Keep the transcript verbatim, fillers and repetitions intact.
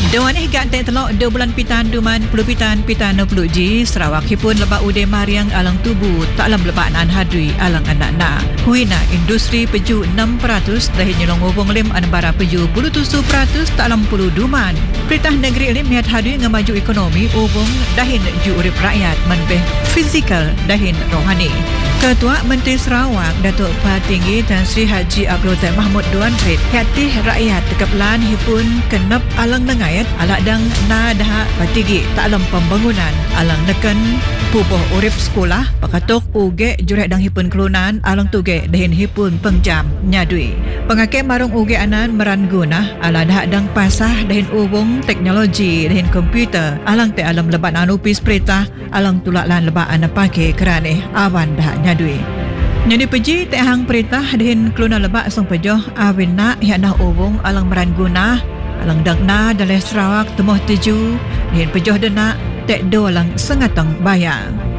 Dewan ihgat tek telok dua bulan pitan duman puluh pitan pitan enam puluh G Sarawak hipun lebak ude mariang alang tubuh tak alam lebak nan hadui alang anak-anak. Huina industri peju enam peratus dahin nyelong hubung lim anbara peju bulu tusu peratus tak alam puluh duman. Perintah negeri lim niat hadui ngamaju ekonomi hubung dahin ju urip rakyat menbeh fizikal dahin rohani. Ketua Menteri Sarawak Datuk Patinggi Tan Sri Haji Abdul Zaid Mahmud Duan Red Hatih rakyat tekaplan hipun kenep alang nengayat alak dang na dah patigi tak alam pembangunan alang neken pubuh urip sekolah pakatuk uge jurek dang hipun kelunan alang tuge dahin hipun pengjam nyadui pengake marung uge anan meran guna ala dah dang pasah dahin ubung teknologi dahin komputer alang te alam lebat anupis perintah alang tulaklan lebat anak pake kerane awan dah nyadui. Nyadi peji te hang perintah dahin keluna lebak song pejoh awin nak yak nah ubung alang meran guna alang dang na dalai Sarawak temuh tuju dahin pejoh denak tek do alang sengatang bayar.